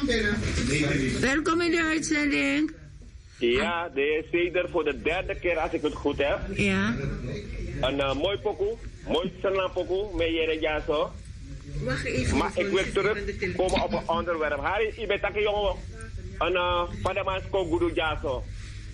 Welkom in de uitzending. Ja, de Ceder voor de derde keer als ik het goed heb. Ja. Een mooi pokoe, mooi pokoe, met Jere Jaso. Wacht even. Maar ik wil terugkomen op een onderwerp. Harry, je bent een jongen. Een Padamans Kogudu Jaso.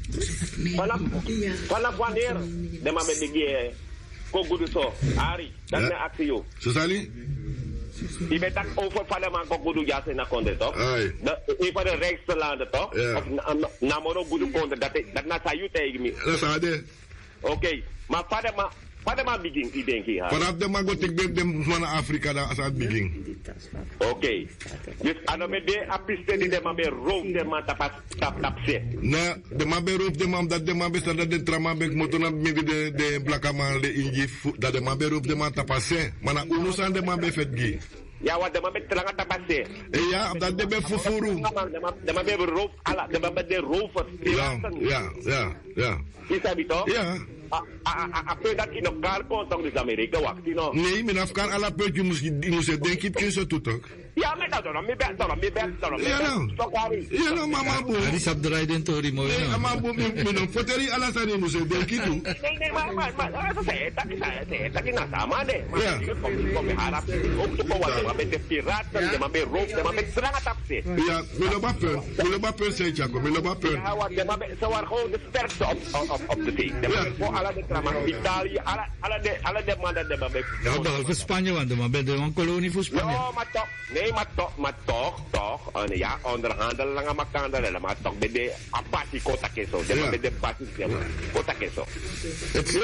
Vanaf wanneer de man met de Kogudu zo? Harry, dat is een actie. Sosali? Je bent over Padamans Kogudu Jaso in de konde, toch? Een van de rijkste landen, toch? Of Namoro Gudu konde, dat na sayu tegen me. Dat is het. Oké, maar Padamans begin, ik denk hier. Vanaf de man gaat ik ben van Afrika als het begin. Oké. Dus aan met de apiste die de man bij roof de man tap se. Nee, de man bij roof de man dat de man bestaat dat de trama bij moeten naar midden de blakkaman de ingif dat de man bij roof de man tapasse. Maar na unus aan de man bij vetgi. Ja, wat de man met tranga tapasse. Ja, dat de bij fufuru. De man bij roof ala, de man bij de rover. Ja. Is dat toch? Ja. Après dat in elkaar komt, dan is Amerika wacht, no? Nee, men afkan ala puntje moest denk ik kun zo toe toch? Ja, maar dat dan, me ben. Ja, nou, mama boe. Ari sab dry din tori mo. Nee, mama boe, me no poteri ala sani moest denk ik toe. Nee, maar dat is nasama de. Maar kom harap, ook te komen, maar met de piraten, de man bij roof, de man met tranga tapse. Ja, me lo ba punt zei Jaco, me lo ba punt. Ja, wat de man met, ze waren gewoon de sterkste op de zee. De man voor alle de trama, Italië, alle de mannen de man bij. Ja, behalve Spanje, want man ben een kolonie voor Spanje. Ja, maar toch. Nee, maar toch. Ja, onderhandelen lang aan elkaar, maar toch bij de apati kota keso. De man bij de apati kota keso.